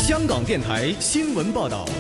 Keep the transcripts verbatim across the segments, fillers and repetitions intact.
香港电台新闻报道。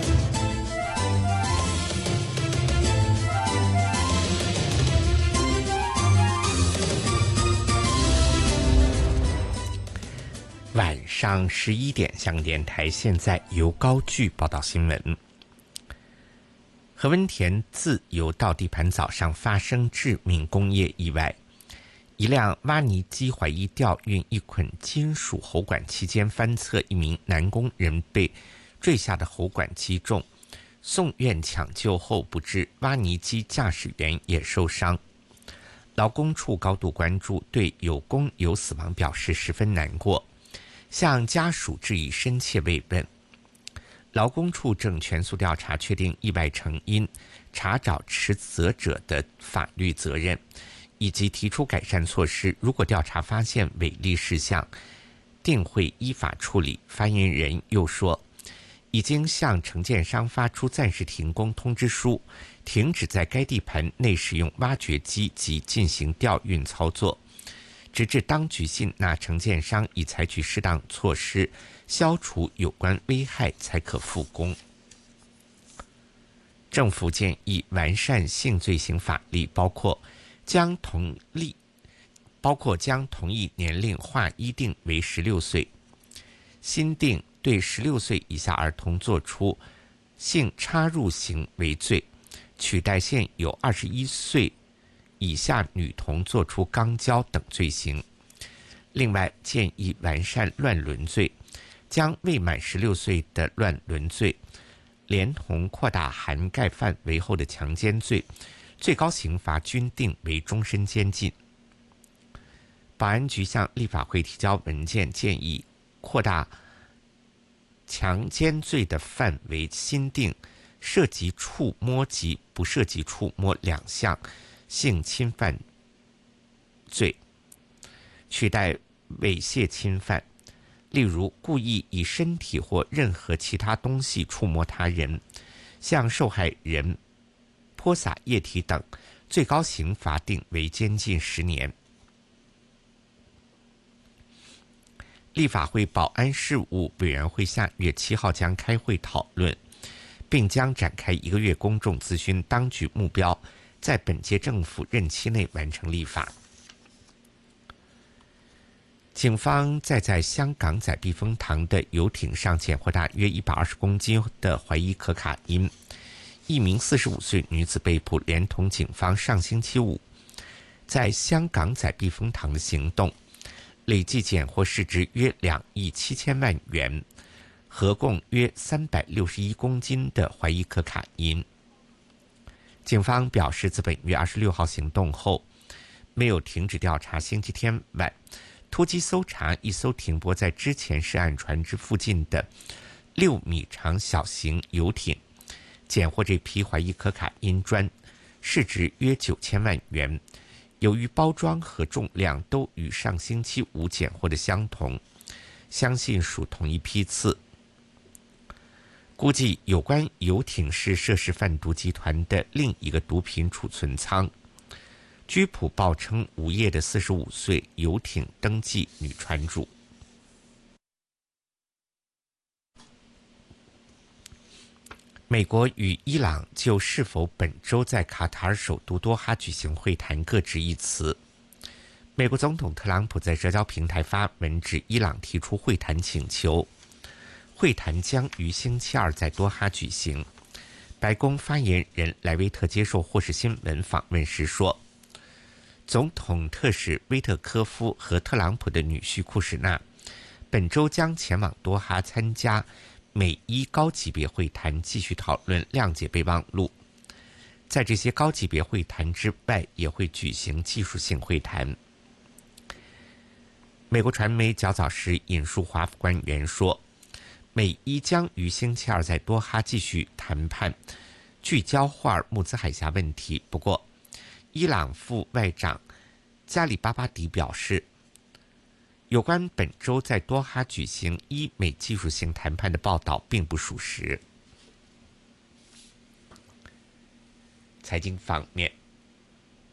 晚上十一点，香港电台现在由高炬报道新闻。何文田自由道地盘早上发生致命工业意外，一辆挖泥机怀疑吊运一捆金属喉管期间翻侧，一名男工人被坠下的喉管击中，送院抢救后不治，挖泥机驾驶员也受伤。劳工处高度关注，对有工有死亡表示十分难过，向家属致以深切慰问。劳工处正全速调查，确定意外成因，查找持责者的法律责任，以及提出改善措施。如果调查发现违例事项，定会依法处理。发言人又说，已经向承建商发出暂时停工通知书，停止在该地盘内使用挖掘机及进行调运操作，直至当局信纳承建商已采取适当措施消除有关危害才可复工。政府建议完善性罪行法律，包括将同例包括将同一年龄划一定为十六岁，新定对十六岁以下儿童作出性插入行为罪，取代现有二十一岁以下女童作出肛交等罪行。另外，建议完善乱伦罪，将未满十六岁的乱伦罪连同扩大涵盖范围后的强奸罪，最高刑罚均定为终身监禁。保安局向立法会提交文件，建议扩大强奸罪的范围，新定涉及触摸及不涉及触摸两项性侵犯罪，取代猥亵侵犯。例如，故意以身体或任何其他东西触摸他人，向受害人泼洒液体等，最高刑罚定为监禁十年。立法会保安事务委员会下月七号将开会讨论，并将展开一个月公众咨询，当局目标在本届政府任期内完成立法。警方在在香港仔避风塘的游艇上检获大约一百二十公斤的怀疑可卡因，一名四十五岁女子被捕，连同警方上星期五在香港仔避风塘的行动，累计检获市值约两亿七千万元，合共约三百六十一公斤的怀疑可卡因。警方表示，自本月二十六号行动后，没有停止调查。星期天晚，突击搜查一艘停泊在之前涉案船只附近的六米长小型游艇，检获这批怀疑可卡因砖，市值约九千万元。由于包装和重量都与上星期五检获的相同，相信属同一批次。估计有关游艇是涉事贩毒集团的另一个毒品储存仓。居普报称无业的四十五岁游艇登记女船主。美国与伊朗就是否本周在卡塔尔首都多哈举行会谈各执一词。美国总统特朗普在社交平台发文指伊朗提出会谈请求，会谈将于星期二在多哈举行。白宫发言人莱维特接受霍士新闻访问时说，总统特使威特科夫和特朗普的女婿库什纳本周将前往多哈参加美伊高级别会谈，继续讨论谅解备忘录。在这些高级别会谈之外，也会举行技术性会谈。美国传媒较早时引述华府官员说，美伊将于星期二在多哈继续谈判，聚焦霍尔木兹海峡问题。不过，伊朗副外长加里巴巴迪表示，有关本周在多哈举行伊美技术性谈判的报道并不属实。财经方面，